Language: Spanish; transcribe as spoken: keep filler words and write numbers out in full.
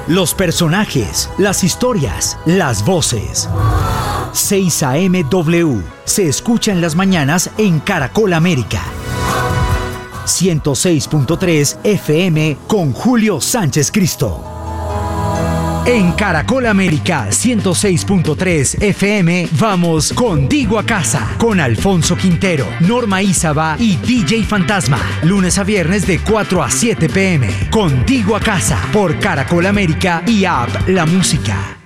Los personajes, las historias, las voces. seis A M W se escucha en las mañanas en Caracol América. ciento seis punto tres F M con Julio Sánchez Cristo. En Caracol América ciento seis punto tres F M vamos contigo a casa con Alfonso Quintero, Norma Ízaba y D J Fantasma. Lunes a viernes de cuatro a siete p m Contigo a casa por Caracol América y App La Música.